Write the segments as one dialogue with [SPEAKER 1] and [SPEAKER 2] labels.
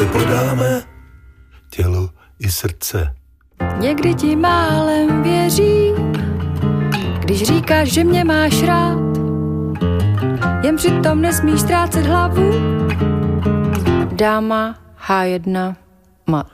[SPEAKER 1] se podáme tělu i srdce.
[SPEAKER 2] Někdy ti málem věřím, když říkáš, že mě máš rád, jen přitom nesmíš ztrácet hlavu. Dáma H1 mat.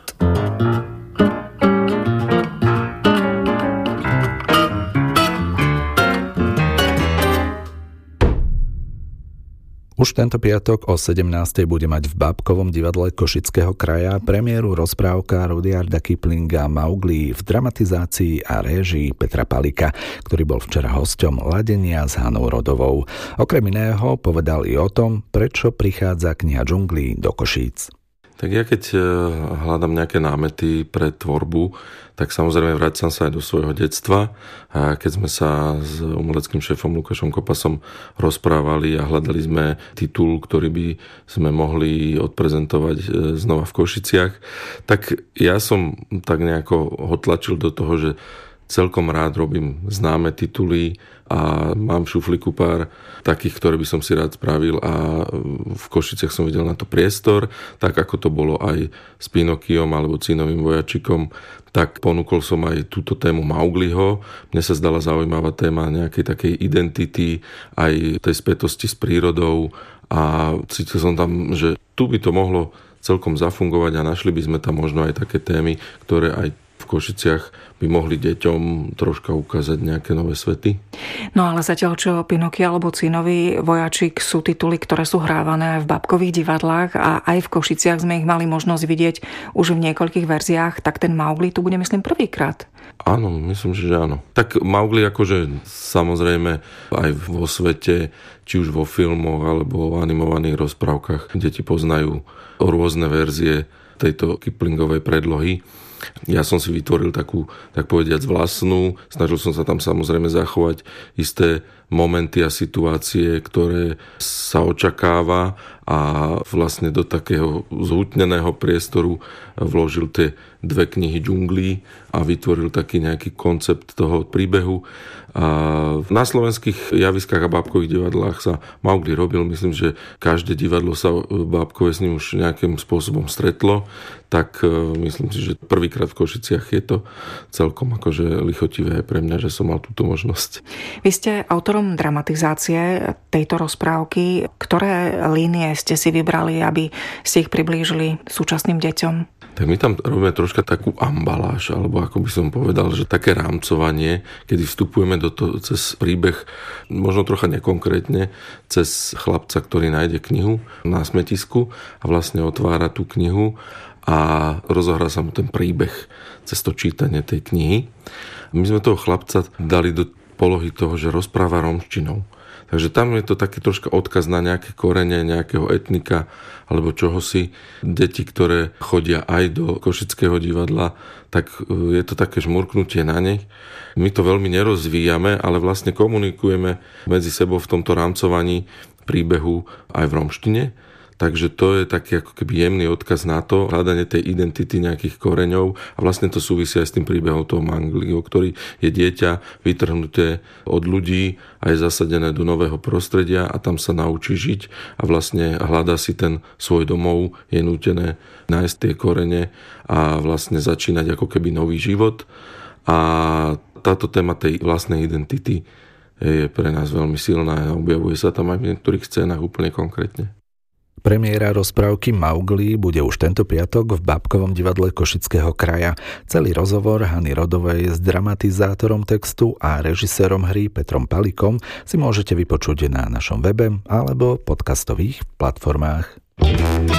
[SPEAKER 3] Už tento piatok o 17:00 bude mať v Bábkovom divadle Košického kraja premiéru rozprávka Rudyarda Kiplinga Mauglí v dramatizácii a réžii Petra Palika, ktorý bol včera hosťom ladenia s Hanou Rodovou. Okrem iného povedal i o tom, prečo prichádza kniha džunglí do Košíc.
[SPEAKER 4] Tak ja keď hľadám nejaké námety pre tvorbu, tak samozrejme vracam sa aj do svojho detstva. A keď sme sa s umeleckým šéfom Lukášom Kopasom rozprávali a hľadali sme titul, ktorý by sme mohli odprezentovať znova v Košiciach, tak ja som tak nejako ho tlačil do toho, že celkom rád robím známe tituly a mám v šuflíku pár takých, ktoré by som si rád spravil a v Košiciach som videl na to priestor, tak ako to bolo aj s Pinokiom alebo Cínovým vojačikom, tak ponúkol som aj túto tému Maugliho. Mne sa zdala zaujímavá téma nejakej takej identity, aj tej spätosti s prírodou a cítil som tam, že tu by to mohlo celkom zafungovať a našli by sme tam možno aj také témy, ktoré aj v Košiciach by mohli deťom troška ukázať nejaké nové svety.
[SPEAKER 5] No ale zatiaľ čo Pinokio alebo Cínový vojačik sú tituly, ktoré sú hrávané aj v Bábkových divadlách a aj v Košiciach sme ich mali možnosť vidieť už v niekoľkých verziách, tak ten Maugli tu bude myslím prvýkrát.
[SPEAKER 4] Áno, myslím, že áno. Tak Maugli akože samozrejme aj vo svete, či už vo filmoch alebo v animovaných rozprávkach, deti poznajú rôzne verzie tejto Kiplingovej predlohy. Ja som si vytvoril takú, tak povediac, vlastnú. Snažil som sa tam samozrejme zachovať isté momenty a situácie, ktoré sa očakáva a vlastne do takého zhutneného priestoru vložil tie dve knihy džunglí a vytvoril taký nejaký koncept toho príbehu. A na slovenských javiskách a bábkových divadlách sa Maugli robil. Myslím, že každé divadlo sa bábkové s ním už nejakým spôsobom stretlo. Tak myslím si, že prvýkrát v Košiciach je to celkom akože lichotivé pre mňa, že som mal túto možnosť.
[SPEAKER 5] Vy ste autorom dramatizácie tejto rozprávky. Ktoré línie ste si vybrali, aby ste ich priblížili súčasným deťom?
[SPEAKER 4] Tak my tam robíme troška takú ambaláž, alebo ako by som povedal, že také rámcovanie, kedy vstupujeme do toho cez príbeh, možno trocha nekonkrétne, cez chlapca, ktorý nájde knihu na smetisku a vlastne otvára tú knihu a rozohrá sa mu ten príbeh cez to čítanie tej knihy. My sme toho chlapca dali do polohy toho, že rozpráva romštinou. Takže tam je to taký troška odkaz na nejaké korene, nejakého etnika alebo čohosi. Deti, ktoré chodia aj do Košického divadla, tak je to také žmurknutie na nich. My to veľmi nerozvíjame, ale vlastne komunikujeme medzi sebou v tomto rámcovaní príbehu aj v romštine. Takže to je taký ako keby jemný odkaz na to, hľadanie tej identity nejakých koreňov a vlastne to súvisí aj s tým príbehom toho Maugliho, ktorý je dieťa vytrhnuté od ľudí a je zasadené do nového prostredia a tam sa naučí žiť a vlastne hľadá si ten svoj domov, je nútené nájsť tie korene a vlastne začínať ako keby nový život. A táto téma tej vlastnej identity je pre nás veľmi silná a objavuje sa tam aj v niektorých scénach úplne konkrétne.
[SPEAKER 3] Premiéra rozprávky Maugli bude už tento piatok v Bábkovom divadle Košického kraja. Celý rozhovor Hany Rodovej s dramatizátorom textu a režisérom hry Petrom Palikom si môžete vypočuť na našom webe alebo podcastových platformách.